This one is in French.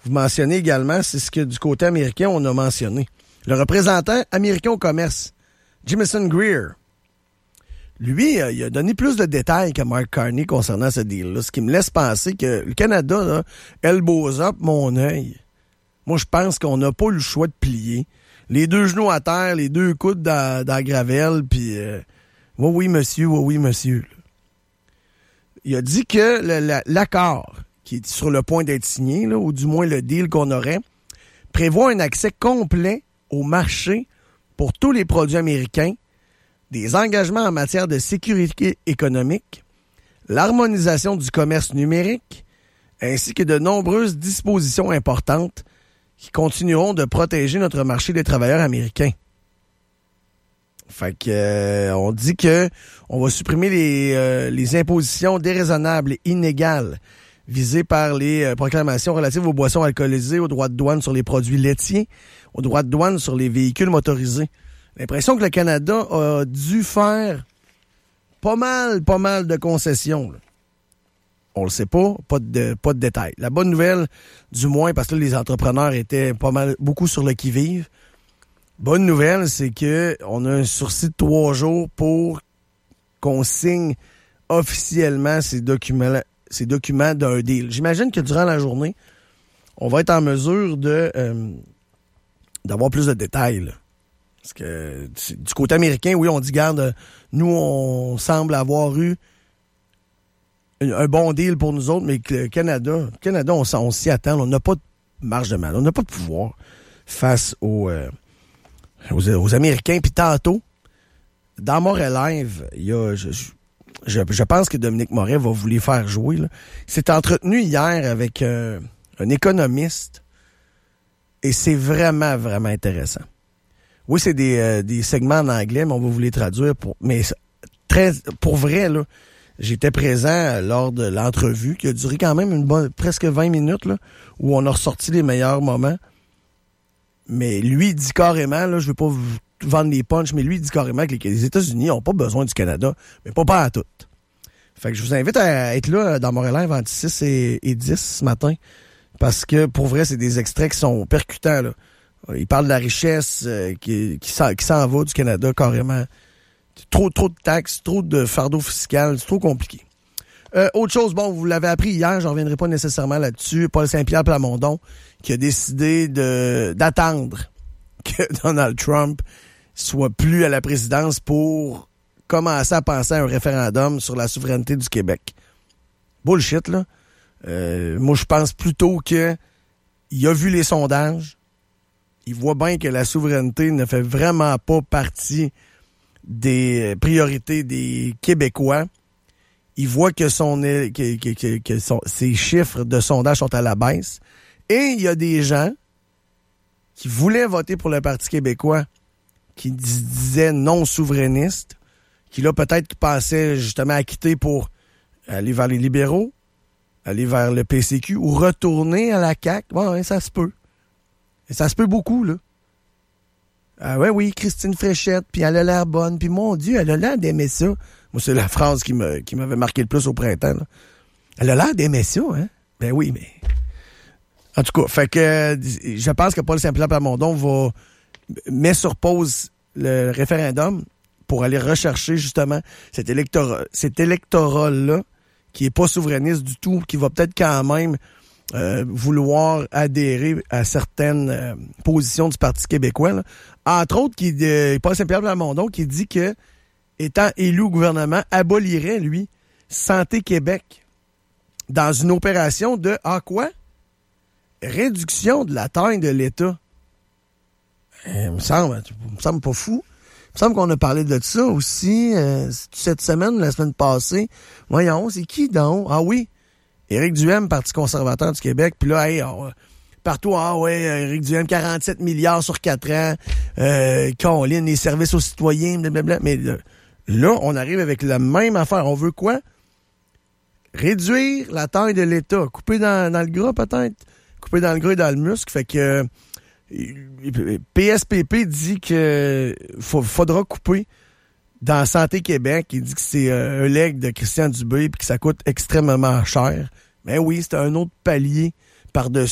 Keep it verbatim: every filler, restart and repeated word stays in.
vous mentionnez également, c'est ce que du côté américain, on a mentionné. Le représentant américain au commerce, Jamieson Greer, lui, euh, il a donné plus de détails que Mark Carney concernant ce deal-là, ce qui me laisse penser que le Canada, là, elbows up, mon œil. Moi, je pense qu'on n'a pas eu le choix de plier. Les deux genoux à terre, les deux coudes dans, dans la gravelle, puis euh, oui, oui, monsieur, oui, oui, monsieur. Là. Il a dit que le, la, l'accord qui est sur le point d'être signé, là, ou du moins le deal qu'on aurait, prévoit un accès complet au marché pour tous les produits américains, des engagements en matière de sécurité économique, l'harmonisation du commerce numérique, ainsi que de nombreuses dispositions importantes qui continueront de protéger notre marché des travailleurs américains. Fait que euh, on dit que on va supprimer les, euh, les impositions déraisonnables et inégales visées par les euh, proclamations relatives aux boissons alcoolisées, aux droits de douane sur les produits laitiers, aux droits de douane sur les véhicules motorisés. L'impression que le Canada a dû faire pas mal, pas mal de concessions. Là. On le sait pas, pas de, pas de détails. La bonne nouvelle, du moins, parce que là, les entrepreneurs étaient pas mal, beaucoup sur le qui-vive. Bonne nouvelle, c'est que on a un sursis de trois jours pour qu'on signe officiellement ces documents, ces documents d'un deal. J'imagine que durant la journée, on va être en mesure de euh, d'avoir plus de détails, là. Parce que du côté américain, oui, on dit, garde, nous, on semble avoir eu un, un bon deal pour nous autres, mais que le Canada, le Canada, on, on s'y attend. On n'a pas de marge de manœuvre, on n'a pas de pouvoir face aux, euh, aux, aux Américains. Puis tantôt, dans Montréal Live, il y a, je, je, je pense que Dominique Moret va vous les faire jouer. Là. Il s'est entretenu hier avec euh, un économiste et c'est vraiment, vraiment intéressant. Oui, c'est des, euh, des segments en anglais, mais on va vous les traduire. Pour, mais très, pour vrai, là, j'étais présent lors de l'entrevue qui a duré quand même une bonne, presque vingt minutes, là, où on a ressorti les meilleurs moments. Mais lui, il dit carrément, là, je veux pas vous vendre des punchs, mais lui, il dit carrément que les États-Unis n'ont pas besoin du Canada, mais pas pas à tout. Fait que je vous invite à être là dans Montréal entre six et dix ce matin, parce que pour vrai, c'est des extraits qui sont percutants, là. Il parle de la richesse euh, qui, qui, s'en, qui s'en va du Canada carrément. Trop, trop de taxes, trop de fardeau fiscal, c'est trop compliqué. Euh, autre chose, bon, vous l'avez appris hier, j'en reviendrai pas nécessairement là-dessus. Paul Saint-Pierre Plamondon qui a décidé de d'attendre que Donald Trump soit plus à la présidence pour commencer à penser à un référendum sur la souveraineté du Québec. Bullshit, là. Euh, moi, je pense plutôt que il a vu les sondages. Il voit bien que la souveraineté ne fait vraiment pas partie des priorités des Québécois. Il voit que, son, que, que, que son, ses chiffres de sondage sont à la baisse. Et il y a des gens qui voulaient voter pour le Parti québécois, qui disaient non souverainistes, qui là peut-être pensaient justement à quitter pour aller vers les libéraux, aller vers le P C Q ou retourner à la C A Q. Bon, hein, ça se peut. Et ça se peut beaucoup, là. Ah ouais, oui, Christine Fréchette, puis elle a l'air bonne, puis mon Dieu, elle a l'air d'aimer ça. Moi, c'est la phrase qui, me, qui m'avait marqué le plus au printemps, là. Elle a l'air d'aimer ça, hein? Ben oui, mais... En tout cas, fait que je pense que Paul Saint-Pierre Plamondon va mettre sur pause le référendum pour aller rechercher, justement, cet électorat, cet électorat-là, qui est pas souverainiste du tout, qui va peut-être quand même... Euh, vouloir adhérer à certaines euh, positions du Parti québécois. Là. Entre autres, qui, euh, Paul Saint-Pierre Plamondon qui dit que, étant élu au gouvernement, abolirait, lui, Santé Québec dans une opération de, ah quoi? Réduction de la taille de l'État. Euh, il me semble, il me semble pas fou. Il me semble qu'on a parlé de ça aussi euh, cette semaine, la semaine passée. Voyons, c'est qui donc? Ah oui, Éric Duhaime, Parti conservateur du Québec, puis là, hey, oh, partout, ah ouais, Éric Duhaime, quarante-sept milliards sur quatre ans, euh, Colin, les services aux citoyens, blablabla. Mais là, là, on arrive avec la même affaire. On veut quoi? Réduire la taille de l'État. Couper dans, dans le gras, peut-être. Couper dans le gras et dans le muscle. Fait que euh, P S P P dit que faut, faudra couper dans Santé Québec. Il dit que c'est un legs de Christian Dubé et que ça coûte extrêmement cher. Mais oui, c'est un autre palier par-dessus